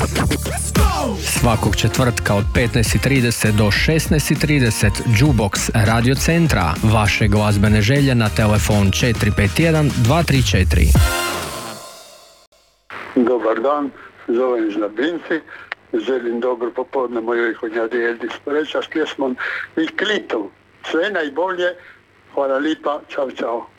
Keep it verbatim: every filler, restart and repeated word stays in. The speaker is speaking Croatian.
Svakog četvrtka od petnaest i trideset do šesnaest i trideset Jukebox Radio Centra. Vaše glazbene želje na telefon četiri pet jedan dva tri četiri. Dobar dan, zovem iz Labinci. Želim dobro popodne mojoj honjadi Eldi Spreča s pjesmom I klitom. Sve najbolje. Hvala lipa. Ćao, čao.